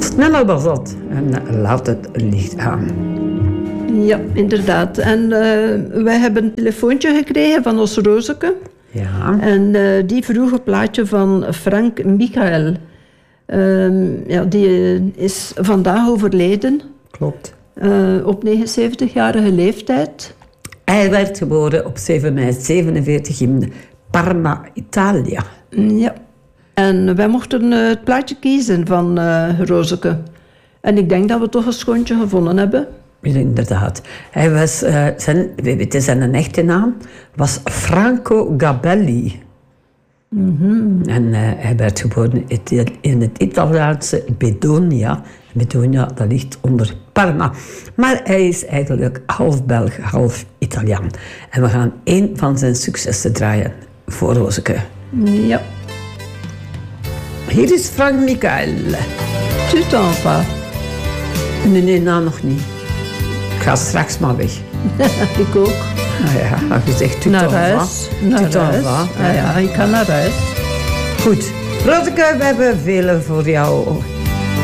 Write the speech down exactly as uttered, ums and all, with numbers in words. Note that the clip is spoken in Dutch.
Sneller was dat. En laat het licht aan. Ja, inderdaad. En uh, wij hebben een telefoontje gekregen van ons Rozeke. Ja. En uh, die vroeg een plaatje van Frank Michael. Uh, ja, die is vandaag overleden. Klopt. Uh, op negenenzeventigjarige leeftijd. Hij werd geboren op zeven mei zevenenveertig in Parma, Italië. Ja. En wij mochten uh, het plaatje kiezen van uh, Rozeke. En ik denk dat we toch een schoontje gevonden hebben. Inderdaad. Hij was, uh, zijn, we weten zijn echte naam, was Franco Gabelli. Mm-hmm. En uh, hij werd geboren in het Italiaanse Bedonia. Bedonia, dat ligt onder Parma. Maar hij is eigenlijk half Belg, half Italiaan. En we gaan één van zijn successen draaien voor Rozeke. Ja. Hier is Frank Michael. Tu t'en vas. Nee, nee, nou nog niet. Ik ga straks maar weg. Ik ook. Ah ja, je zegt tu naar t'en huis. vas. Naar Tu t'en huis. vas. Ah ja, ik ga naar huis. Goed. Rozeke, we hebben vele voor jou